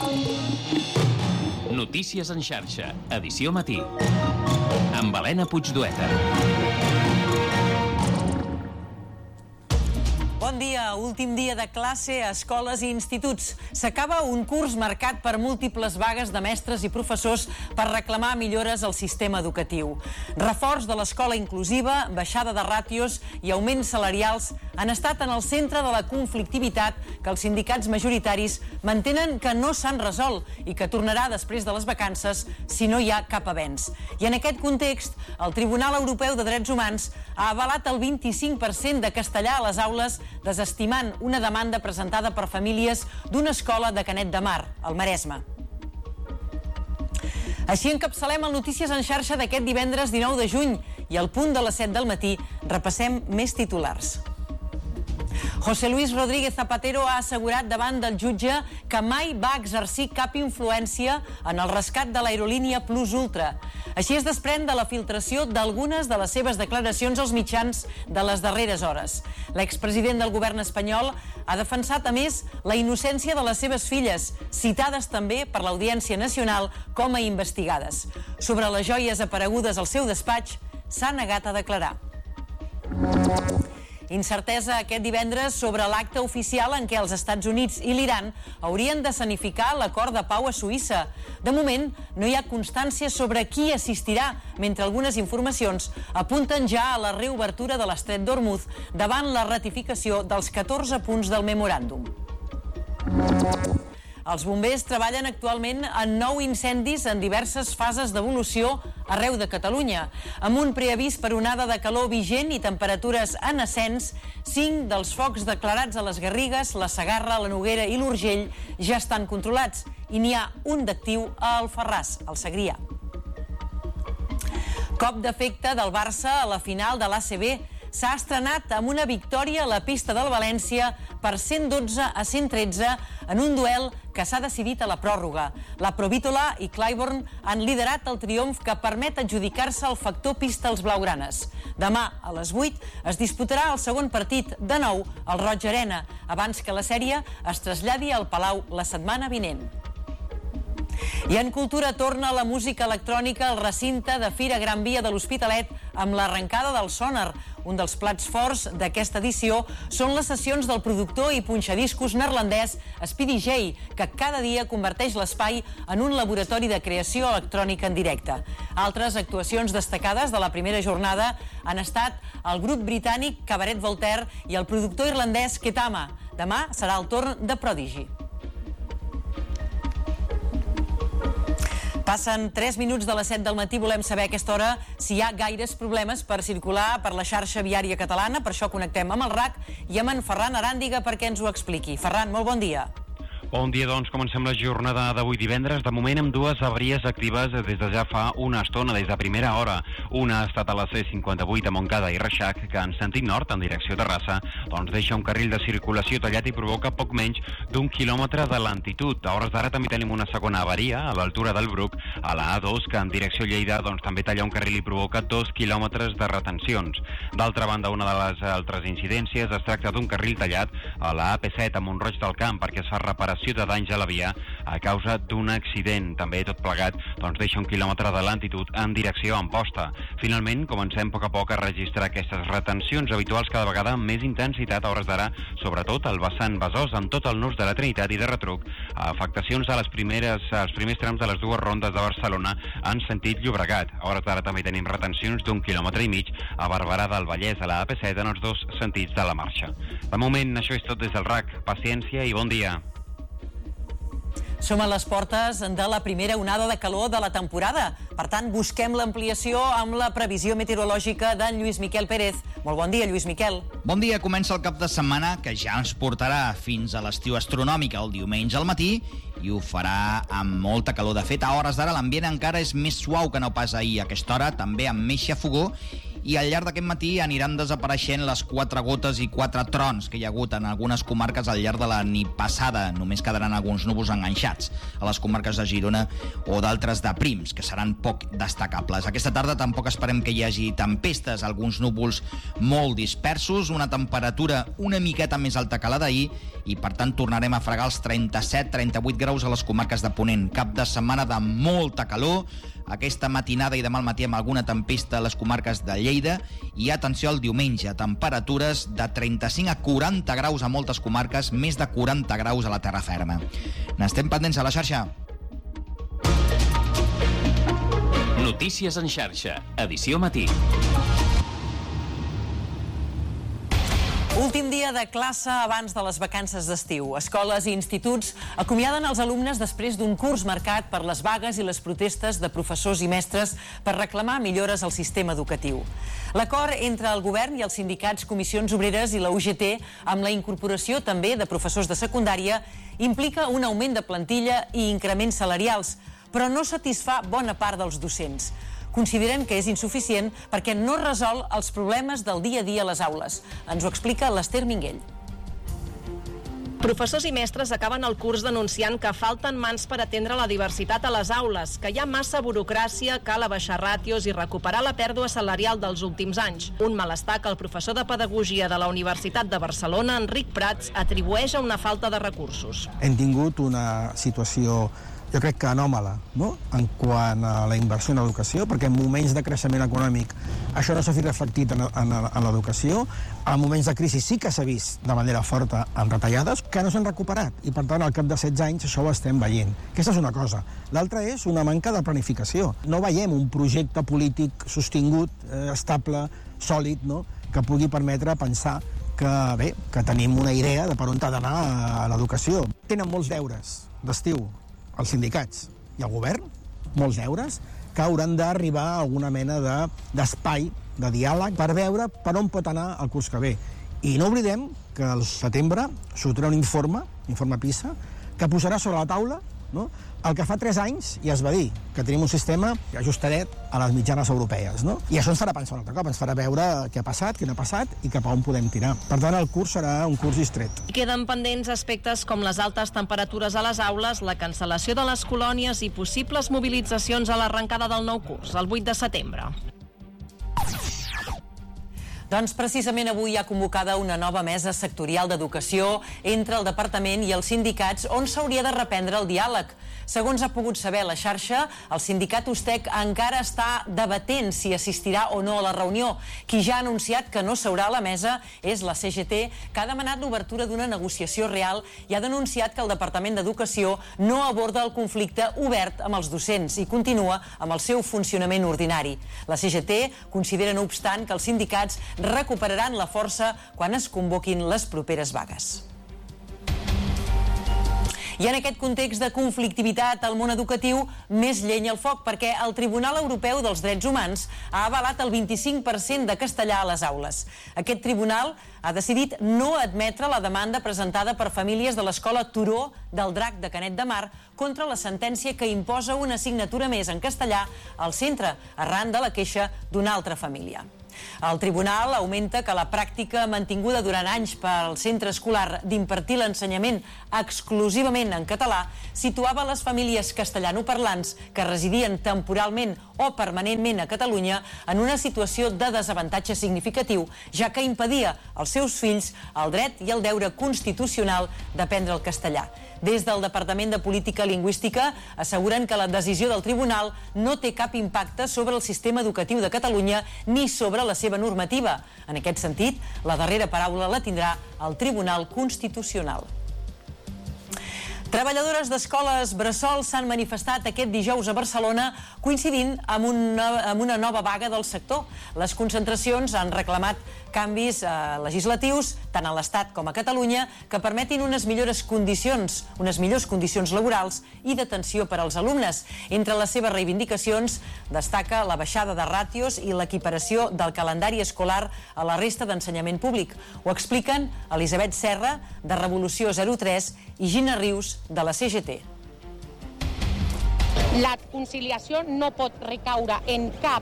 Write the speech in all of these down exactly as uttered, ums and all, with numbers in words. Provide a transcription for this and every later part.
Notícies en xarxa, edició matí. Amb Helena Puigdueta. Bon dia, últim dia de classe a escoles i instituts. S'acaba un curs marcat per múltiples vagues de mestres i professors per reclamar millores al sistema educatiu. Reforç de l'escola inclusiva, baixada de ràtios i augments salarials han estat en el centre de la conflictivitat que els sindicats majoritaris mantenen que no s'han resolt i que tornarà després de les vacances si no hi ha cap avenç. I en aquest context, el Tribunal Europeu de Drets Humans ha avalat el vint-i-cinc per cent de castellà a les aules, desestimant una demanda presentada per famílies d'una escola de Canet de Mar, al Maresme. Així encapçalem el Notícies en xarxa d'aquest divendres dinou de juny i al punt de les set del matí repassem més titulars. José Luis Rodríguez Zapatero ha assegurat davant del jutge que mai va exercir cap influència en el rescat de l'aerolínia Plus Ultra. Així es desprèn de la filtració d'algunes de les seves declaracions als mitjans de les darreres hores. L'expresident del govern espanyol ha defensat, a més, la innocència de les seves filles, citades també per l'Audiència Nacional com a investigades. Sobre les joies aparegudes al seu despatx, s'ha negat a declarar. Incertesa aquest divendres sobre l'acte oficial en què els Estats Units i l'Iran haurien d'escenificar l'acord de pau a Suïssa. De moment, no hi ha constància sobre qui assistirà, mentre algunes informacions apunten ja a la reobertura de l'estret d'Hormuz davant la ratificació dels catorze punts del memoràndum. Els bombers treballen actualment en nou incendis en diverses fases d'evolució arreu de Catalunya. Amb un preavís per onada de calor vigent i temperatures en ascens, cinc dels focs declarats a les Garrigues, la Segarra, la Noguera i l'Urgell ja estan controlats i n'hi ha un d'actiu a Alfarràs, al Segrià. Cop d'efecte del Barça a la final de l'A C B. S'ha estrenat amb una victòria a la pista del València per cent dotze a cent tretze en un duel que s'ha decidit a la pròrroga. La Provítola i Clybourne han liderat el triomf que permet adjudicar-se el factor pista als blaugranes. Demà, a les vuit, es disputarà el segon partit, de nou, al Roig Arena, abans que la sèrie es traslladi al Palau la setmana vinent. I en cultura torna la música electrònica al recinte de Fira Gran Via de l'Hospitalet amb l'arrencada del Sonar. Un dels plats forts d'aquesta edició són les sessions del productor i punxadiscos neerlandès Speedy J, que cada dia converteix l'espai en un laboratori de creació electrònica en directe. Altres actuacions destacades de la primera jornada han estat el grup britànic Cabaret Voltaire i el productor irlandès Ketama. Demà serà el torn de Prodigy. Passen tres minuts de les set del matí. Volem saber a aquesta hora si hi ha gaires problemes per circular per la xarxa viària catalana. Per això connectem amb el R A C i amb en Ferran Aràndiga perquè ens ho expliqui. Ferran, molt bon dia. Bon dia, doncs comencem la jornada d'avui divendres, de moment amb dues avaries actives des de ja fa una estona, des de primera hora. Una ha estat a la C cinquanta-vuit a Montcada i Reixac, que en sentit nord, en direcció de Terrassa, doncs deixa un carril de circulació tallat i provoca poc menys d'un quilòmetre de lentitud. A hores d'ara també tenim una segona avaria a l'altura del Bruc, a la A dos, que en direcció Lleida doncs, també talla un carril i provoca dos quilòmetres de retencions. D'altra banda, una de les altres incidències es tracta d'un carril tallat a la A P set a Mont-roig del Camp perquè es fa reparació de danys a la via a causa d'un accident. També tot plegat doncs, deixa un quilòmetre de lentitud en direcció a Amposta. Finalment, comencem a poc a poc a registrar aquestes retencions habituals cada vegada amb més intensitat a hores d'ara, sobretot al vessant Besòs, amb tot el nus de la Trinitat i de retruc, afectacions a les primeres, als primers trams de les dues rondes de Barcelona en sentit Llobregat. A hores d'ara també tenim retencions d'un quilòmetre i mig a Barberà del Vallès, a la A P set, en els dos sentits de la marxa. De moment, això és tot des del R A C. Paciència i bon dia. Som a les portes de la primera onada de calor de la temporada. Per tant, busquem l'ampliació amb la previsió meteorològica d'en Lluís Miquel Pérez. Molt bon dia, Lluís Miquel. Bon dia. Comença el cap de setmana que ja ens portarà fins a l'estiu astronòmic el diumenge al matí i ho farà amb molta calor. De fet, a hores d'ara l'ambient encara és més suau que no pas ahir a aquesta hora, també amb més xafogor i al llarg d'aquest matí aniran desapareixent les quatre gotes i quatre trons que hi ha hagut en algunes comarques al llarg de la nit passada. Només quedaran alguns núvols enganxats a les comarques de Girona o d'altres de prims, que seran poc destacables. Aquesta tarda tampoc esperem que hi hagi tempestes, alguns núvols molt dispersos, una temperatura una miqueta més alta que la d'ahir i, per tant, tornarem a fregar els trenta-set trenta-vuit graus a les comarques de Ponent. Cap de setmana de molta calor, aquesta matinada i demà al matí amb alguna tempesta a les comarques de Lleida i, atenció, al diumenge, temperatures de trenta-cinc a quaranta graus a moltes comarques, més de quaranta graus a la terra ferma. N'estem pendents a la xarxa. Notícies en xarxa, edició matí. Últim dia de classe abans de les vacances d'estiu. Escoles i instituts acomiaden els alumnes després d'un curs marcat per les vagues i les protestes de professors i mestres per reclamar millores al sistema educatiu. L'acord entre el govern i els sindicats Comissions Obreres i la U G T, amb la incorporació també de professors de secundària, implica un augment de plantilla i increments salarials, però no satisfà bona part dels docents. Consideren que és insuficient perquè no resol els problemes del dia a dia a les aules. Ens ho explica l'Ester Minguell. Professors i mestres acaben el curs denunciant que falten mans per atendre la diversitat a les aules, que hi ha massa burocràcia, cal abaixar ràtios i recuperar la pèrdua salarial dels últims anys. Un malestar que el professor de Pedagogia de la Universitat de Barcelona, Enric Prats, atribueix a una falta de recursos. Hem tingut una situació, jo crec que anòmala, no?, en quant a la inversió en l'educació, perquè en moments de creixement econòmic això no s'ha vist reflectit en, en, en l'educació. En moments de crisi sí que s'ha vist de manera forta amb retallades que no s'han recuperat i, per tant, al cap de setze anys això ho estem veient. Aquesta és una cosa. L'altra és una manca de planificació. No veiem un projecte polític sostingut, eh, estable, sòlid, no?, que pugui permetre pensar que, bé, que tenim una idea de per on ha d'anar a l'educació. Tenen molts deures d'estiu els sindicats i el govern, molts deures, que hauran d'arribar a alguna mena de, d'espai, de diàleg, per veure per on pot anar el curs que ve. I no oblidem que al setembre sortirà un informe, informe PISA, que posarà sobre la taula, no?, el que fa tres anys ja es va dir, que tenim un sistema ajustadet a les mitjanes europees, no? I això ens farà pensar un altre cop, ens farà veure què ha passat, què no ha passat i cap a on podem tirar. Per tant, el curs serà un curs distret. I queden pendents aspectes com les altes temperatures a les aules, la cancel·lació de les colònies i possibles mobilitzacions a l'arrencada del nou curs, el vuit de setembre. Doncs precisament avui hi ha convocada una nova mesa sectorial d'educació entre el departament i els sindicats on s'hauria de reprendre el diàleg. Segons ha pogut saber la xarxa, el sindicat USTEC encara està debatent si assistirà o no a la reunió. Qui ja ha anunciat que no seurà a la mesa és la C G T, que ha demanat l'obertura d'una negociació real i ha denunciat que el Departament d'Educació no aborda el conflicte obert amb els docents i continua amb el seu funcionament ordinari. La C G T considera, no obstant, que els sindicats recuperaran la força quan es convoquin les properes vagues. I en aquest context de conflictivitat al món educatiu, més llenya al foc, perquè el Tribunal Europeu dels Drets Humans ha avalat el vint-i-cinc per cent de castellà a les aules. Aquest tribunal ha decidit no admetre la demanda presentada per famílies de l'escola Turó del Drac de Canet de Mar contra la sentència que imposa una assignatura més en castellà al centre, arran de la queixa d'una altra família. El tribunal augmenta que la pràctica mantinguda durant anys pel centre escolar d'impartir l'ensenyament exclusivament en català situava les famílies castellanoparlants que residien temporalment o permanentment a Catalunya en una situació de desavantatge significatiu, ja que impedia als seus fills el dret i el deure constitucional d'aprendre el castellà. Des del Departament de Política Lingüística asseguren que la decisió del tribunal no té cap impacte sobre el sistema educatiu de Catalunya ni sobre la seva normativa. En aquest sentit, la darrera paraula la tindrà el Tribunal Constitucional. Treballadores d'escoles bressol s'han manifestat aquest dijous a Barcelona coincidint amb una, amb una nova vaga del sector. Les concentracions han reclamat canvis eh, legislatius, tant a l'Estat com a Catalunya, que permetin unes millores condicions, unes millors condicions laborals i d'atenció per als alumnes. Entre les seves reivindicacions destaca la baixada de ràtios i l'equiparació del calendari escolar a la resta d'ensenyament públic. Ho expliquen Elisabet Serra, de Revolució zero tres, i Gina Rius, de la C G T. La conciliació no pot recaure en cap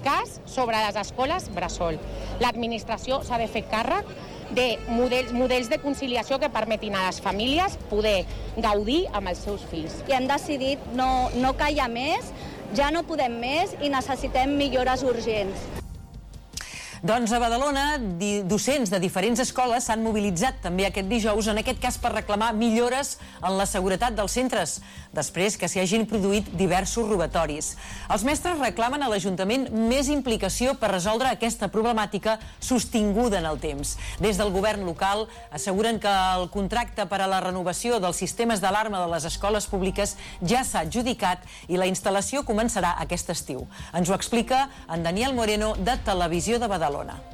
cas sobre les escoles bressol. L'administració s'ha de fer càrrec de models, models de conciliació que permetin a les famílies poder gaudir amb els seus fills. I hem decidit no, no callar més, ja no podem més i necessitem millores urgents. Doncs a Badalona, docents de diferents escoles s'han mobilitzat també aquest dijous, en aquest cas per reclamar millores en la seguretat dels centres, després que s'hi hagin produït diversos robatoris. Els mestres reclamen a l'Ajuntament més implicació per resoldre aquesta problemàtica sostinguda en el temps. Des del govern local asseguren que el contracte per a la renovació dels sistemes d'alarma de les escoles públiques ja s'ha adjudicat i la instal·lació començarà aquest estiu. Ens ho explica en Daniel Moreno, de Televisió de Badalona.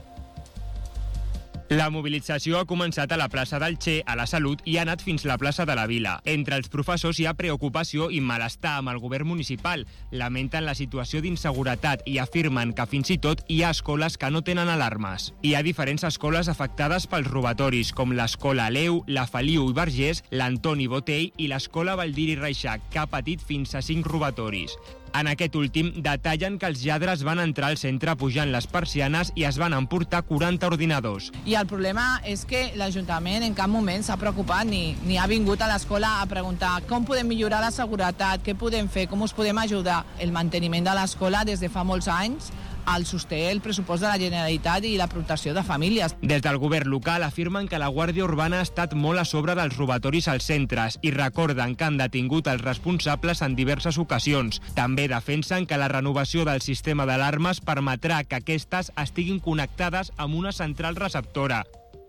La mobilització ha començat a la plaça del Che, a la Salut, i ha anat fins a la plaça de la Vila. Entre els professors hi ha preocupació i malestar amb el govern municipal. Lamenten la situació d'inseguretat i afirmen que fins i tot hi ha escoles que no tenen alarmes. Hi ha diferents escoles afectades pels robatoris, com l'escola Aleu, la Feliu i Vergés, l'Antoni Botell i l'escola Valdiri Reixac, que ha patit fins a cinc robatoris. En aquest últim, detallen que els lladres van entrar al centre pujant les persianes i es van emportar quaranta ordinadors. I el problema és que l'Ajuntament en cap moment s'ha preocupat ni, ni ha vingut a l'escola a preguntar com podem millorar la seguretat, què podem fer, com us podem ajudar. El manteniment de l'escola des de fa molts anys el sosté el pressupost de la Generalitat i la protecció de famílies. Des del govern local afirmen que la Guàrdia Urbana ha estat molt a sobre dels robatoris als centres i recorden que han detingut els responsables en diverses ocasions. També defensen que la renovació del sistema d'alarmes permetrà que aquestes estiguin connectades amb una central receptora.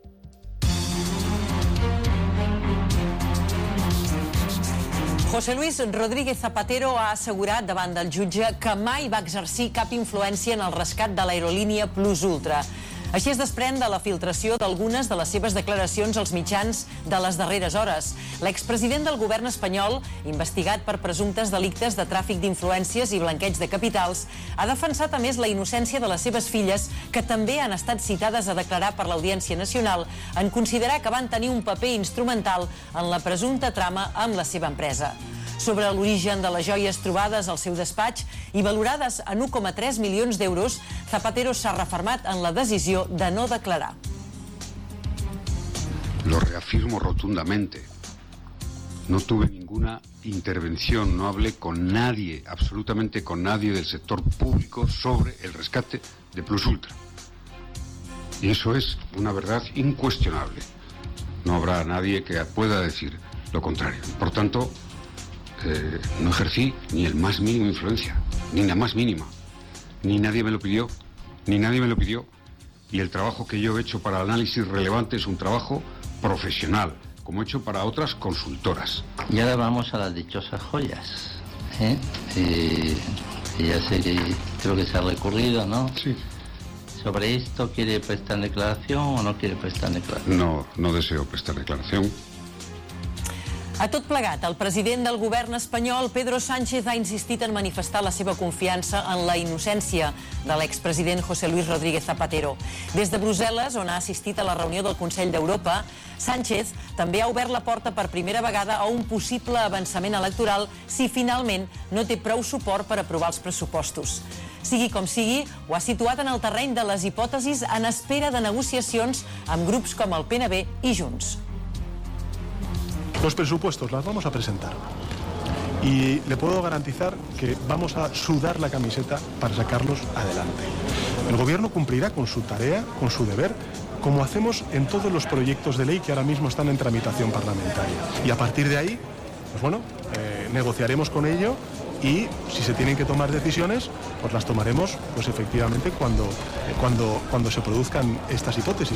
José Luis Rodríguez Zapatero ha assegurat davant del jutge que mai va exercir cap influència en el rescat de l'aerolínia Plus Ultra. Així es desprèn de la filtració d'algunes de les seves declaracions als mitjans de les darreres hores. L'expresident del govern espanyol, investigat per presumptes delictes de tràfic d'influències i blanqueig de capitals, ha defensat a més la innocència de les seves filles, que també han estat citades a declarar per l'Audiència Nacional en considerar que van tenir un paper instrumental en la presumpta trama amb la seva empresa. Sobre l'origen de les joies trobades al seu despatx i valorades en u coma tres milions d'euros, Zapatero s'ha refermat en la decisió de no declarar. Lo reafirmo rotundamente. No tuve ninguna intervención, no hablé con nadie, absolutamente con nadie del sector público sobre el rescate de Plus Ultra. Y eso es una verdad incuestionable. No habrá nadie que pueda decir lo contrario. Por tanto, Eh, no ejercí ni el más mínimo influencia, ni la más mínima. Ni nadie me lo pidió, ni nadie me lo pidió. Y el trabajo que yo he hecho para análisis relevante es un trabajo profesional, como he hecho para otras consultoras. Y ahora vamos a las dichosas joyas. ¿eh? Eh, ya sé que creo que se ha recurrido, ¿no? Sí. ¿Sobre esto quiere prestar declaración o no quiere prestar declaración? No, no deseo prestar declaración. A tot plegat, el president del govern espanyol, Pedro Sánchez, ha insistit en manifestar la seva confiança en la innocència de l'expresident José Luis Rodríguez Zapatero. Des de Brussel·les, on ha assistit a la reunió del Consell d'Europa, Sánchez també ha obert la porta per primera vegada a un possible avançament electoral si finalment no té prou suport per aprovar els pressupostos. Sigui com sigui, ho ha situat en el terreny de les hipòtesis en espera de negociacions amb grups com el P N B i Junts. Los presupuestos las vamos a presentar y le puedo garantizar que vamos a sudar la camiseta para sacarlos adelante. El gobierno cumplirá con su tarea, con su deber, como hacemos en todos los proyectos de ley que ahora mismo están en tramitación parlamentaria. Y a partir de ahí, pues bueno, eh, negociaremos con ello y si se tienen que tomar decisiones, pues las tomaremos pues efectivamente cuando, eh, cuando, cuando se produzcan estas hipótesis.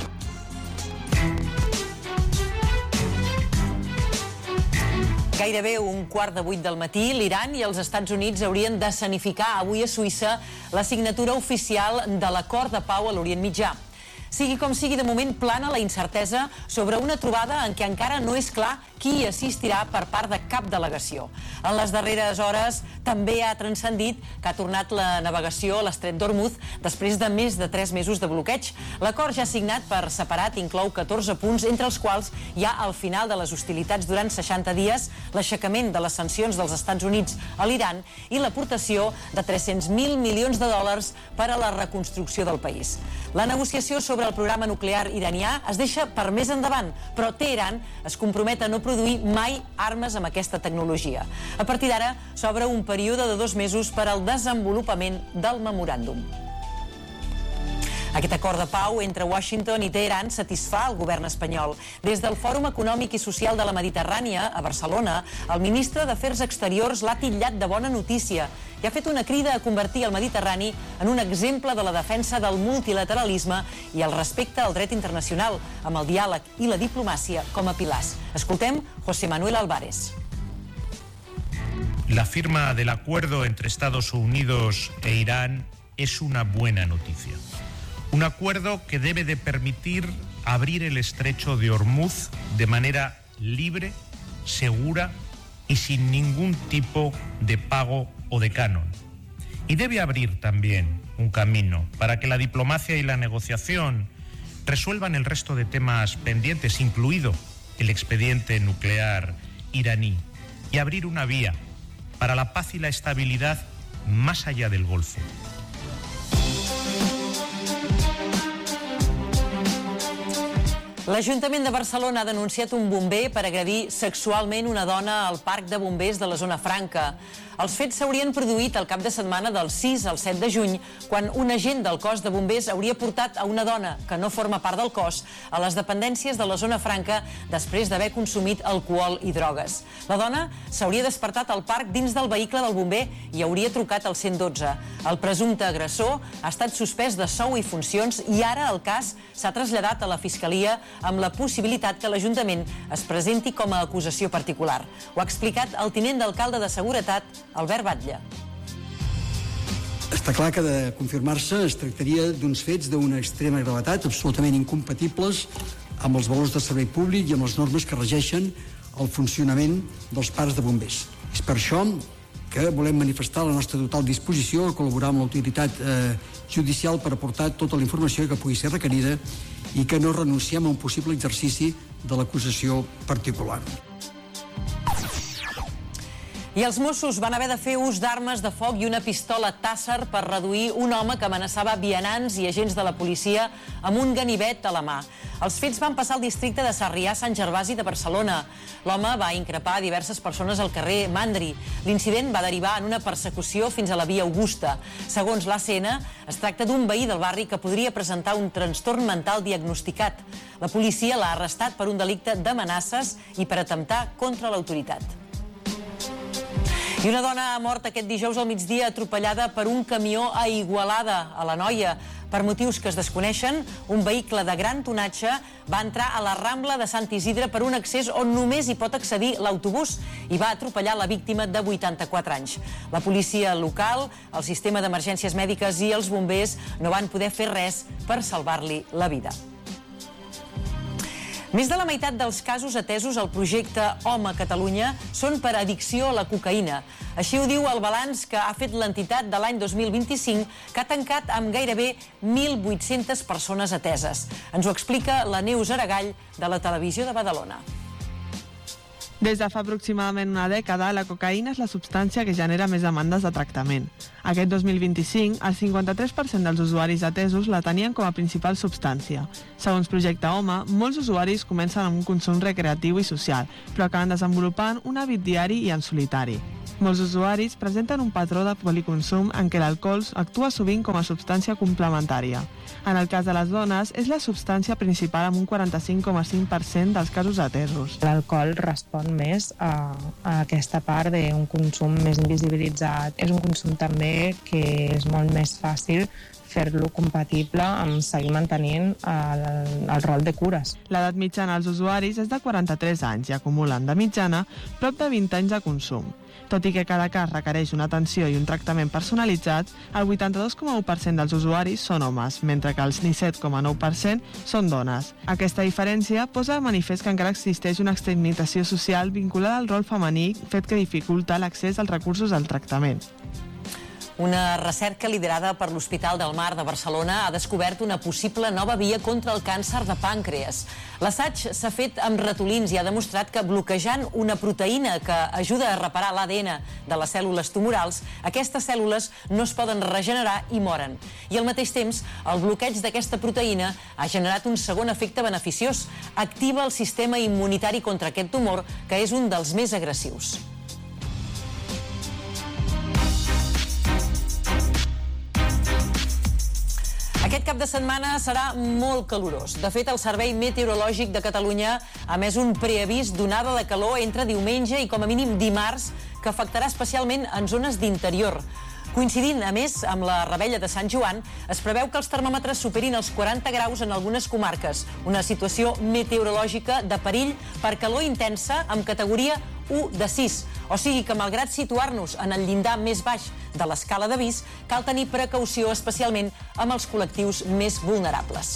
Gairebé un quart de vuit del matí, l'Iran i els Estats Units haurien d'escenificar avui a Suïssa la signatura oficial de l'acord de pau a l'Orient Mitjà. Sigui com sigui, de moment plana la incertesa sobre una trobada en què encara no és clar qui assistirà per part de cap delegació. En les darreres hores també ha transcendit que ha tornat la navegació a l'estret d'Ormuz després de més de tres mesos de bloqueig. L'acord ja signat per separat inclou catorze punts, entre els quals hi ha el final de les hostilitats durant seixanta dies, l'aixecament de les sancions dels Estats Units a l'Iran i l'aportació de tres-cents mil milions de dòlars per a la reconstrucció del país. La negociació sobre el programa nuclear iranià es deixa per més endavant, però Teheran es compromet a no produir mai armes amb aquesta tecnologia. A partir d'ara s'obre un període de dos mesos per al desenvolupament del memoràndum. Aquest acord de pau entre Washington i Teheran satisfà el govern espanyol. Des del Fòrum Econòmic i Social de la Mediterrània, a Barcelona, el ministre d'Afers Exteriors l'ha titllat de bona notícia i ha fet una crida a convertir el Mediterrani en un exemple de la defensa del multilateralisme i el respecte al dret internacional, amb el diàleg i la diplomàcia com a pilars. Escoltem José Manuel Álvarez. La firma del acuerdo entre Estados Unidos e Irán es una buena noticia. Un acuerdo que debe de permitir abrir el estrecho de Ormuz de manera libre, segura y sin ningún tipo de pago o de canon. Y debe abrir también un camino para que la diplomacia y la negociación resuelvan el resto de temas pendientes, incluido el expediente nuclear iraní, y abrir una vía para la paz y la estabilidad más allá del Golfo. L'Ajuntament de Barcelona ha denunciat un bomber per agredir sexualment una dona al parc de bombers de la Zona Franca. Els fets s'haurien produït el cap de setmana del sis al set de juny, quan un agent del cos de bombers hauria portat a una dona que no forma part del cos a les dependències de la Zona Franca després d'haver consumit alcohol i drogues. La dona s'hauria despertat al parc dins del vehicle del bomber i hauria trucat al cent dotze. El presumpte agressor ha estat suspès de sou i funcions i ara el cas s'ha traslladat a la Fiscalia amb la possibilitat que l'Ajuntament es presenti com a acusació particular. Ho ha explicat el tinent d'alcalde de Seguretat, Albert Batlle. Està clar que de confirmar-se es tractaria d'uns fets d'una extrema gravetat, absolutament incompatibles amb els valors de servei públic i amb les normes que regeixen el funcionament dels parcs de bombers. És per això que volem manifestar la nostra total disposició a col·laborar amb l'autoritat eh, judicial per aportar tota la informació que pugui ser requerida i que no renunciem a un possible exercici de l'acusació particular. I els Mossos van haver de fer ús d'armes de foc i una pistola Taser per reduir un home que amenaçava vianants i agents de la policia amb un ganivet a la mà. Els fets van passar al districte de Sarrià-Sant Gervasi de Barcelona. L'home va increpar diverses persones al carrer Mandri. L'incident va derivar en una persecució fins a la via Augusta. Segons l'A C N, es tracta d'un veí del barri que podria presentar un trastorn mental diagnosticat. La policia l'ha arrestat per un delicte d'amenaces i per atemptar contra l'autoritat. I una dona ha mort aquest dijous al migdia atropellada per un camió a Igualada, a l'Anoia. Per motius que es desconeixen, un vehicle de gran tonatge va entrar a la Rambla de Sant Isidre per un accés on només hi pot accedir l'autobús i va atropellar la víctima de vuitanta-quatre anys. La policia local, el sistema d'emergències mèdiques i els bombers no van poder fer res per salvar-li la vida. Més de la meitat dels casos atesos al projecte Home Catalunya són per addicció a la cocaïna. Així ho diu el balanç que ha fet l'entitat de l'any dos mil vint-i-cinc, que ha tancat amb gairebé mil vuit-centes persones ateses. Ens ho explica la Neus Aragall, de la Televisió de Badalona. Des de fa aproximadament una dècada, la cocaïna és la substància que genera més demandes de tractament. Aquest dos mil vint-i-cinc, el cinquanta-tres per cent dels usuaris atesos la tenien com a principal substància. Segons Projecte Home, molts usuaris comencen amb un consum recreatiu i social, però acaben desenvolupant un hàbit diari i en solitari. Molts usuaris presenten un patró de policonsum en què l'alcohol actua sovint com a substància complementària. En el cas de les dones, és la substància principal amb un quaranta-cinc coma cinc per cent dels casos atesos. L'alcohol respon més a, a aquesta part d'un consum més invisibilitzat. És un consum també que és molt més fàcil fer-lo compatible amb seguir mantenint el, el rol de cures. L'edat mitjana dels usuaris és de quaranta-tres anys i acumulen de mitjana prop de vint anys de consum. Tot i que cada cas requereix una atenció i un tractament personalitzat, el vuitanta-dos coma u per cent dels usuaris són homes, mentre que el disset coma nou per cent són dones. Aquesta diferència posa de manifest que encara existeix una estigmatització social vinculada al rol femení, fet que dificulta l'accés als recursos del tractament. Una recerca liderada per l'Hospital del Mar de Barcelona ha descobert una possible nova via contra el càncer de pàncreas. L'assaig s'ha fet amb ratolins i ha demostrat que bloquejant una proteïna que ajuda a reparar l'A D N de les cèl·lules tumorals, aquestes cèl·lules no es poden regenerar i moren. I al mateix temps, el bloqueig d'aquesta proteïna ha generat un segon efecte beneficiós. Activa el sistema immunitari contra aquest tumor, que és un dels més agressius. Aquest cap de setmana serà molt calorós. De fet, el Servei Meteorològic de Catalunya ha emès un preavís d'onada de calor entre diumenge i com a mínim dimarts, que afectarà especialment en zones d'interior. Coincidint, a més, amb la Revetlla de Sant Joan, es preveu que els termòmetres superin els quaranta graus en algunes comarques, una situació meteorològica de perill per calor intensa amb categoria u de sis. O sigui que, malgrat situar-nos en el llindar més baix de l'escala d'avís, cal tenir precaució especialment amb els col·lectius més vulnerables.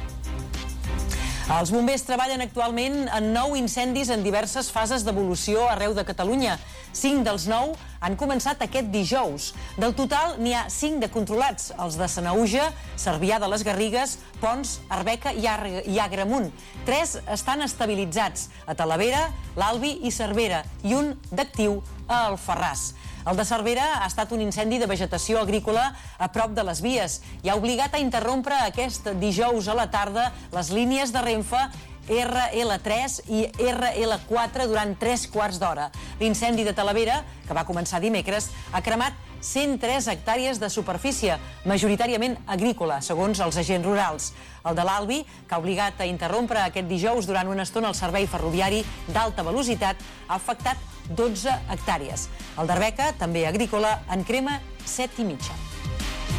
Els bombers treballen actualment en nou incendis en diverses fases d'evolució arreu de Catalunya. Cinc dels nou han començat aquest dijous. Del total, n'hi ha cinc de controlats, els de Sanaüja, Cervià de les Garrigues, Pons, Arbeca i Agramunt. Tres estan estabilitzats, a Talavera, l'Albi i Cervera, i un d'actiu a Alfarràs. El de Cervera ha estat un incendi de vegetació agrícola a prop de les vies i ha obligat a interrompre aquest dijous a la tarda les línies de Renfe erre ele tres i erre ele quatre durant tres quarts d'hora. L'incendi de Talavera, que va començar dimecres, ha cremat cent tres hectàrees de superfície, majoritàriament agrícola, segons els agents rurals. El de l'Albi, que ha obligat a interrompre aquest dijous durant una estona el servei ferroviari d'alta velocitat, ha afectat dotze hectàrees. El d'Arbeca, també agrícola, en crema set i mitja.